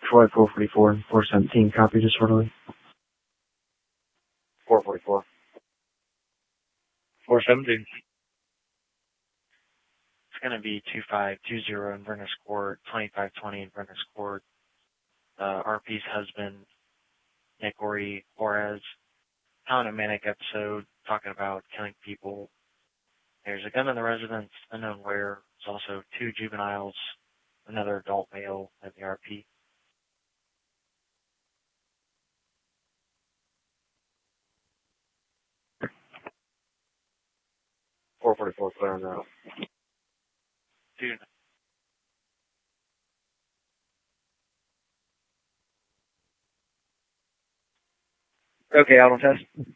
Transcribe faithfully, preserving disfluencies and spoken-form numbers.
Troy four forty-four and four seventeen, copy disorderly. four forty-four. four seventeen. It's going to be two five two zero in Venice Court, twenty-five twenty in Venice Court. Uh, R P's husband, Nick Ori Juarez, having a manic episode, talking about killing people. There's a gun in the residence, unknown where. There's also two juveniles, another adult male at the R P. four forty-four, clear on that. Two. Okay, out on test.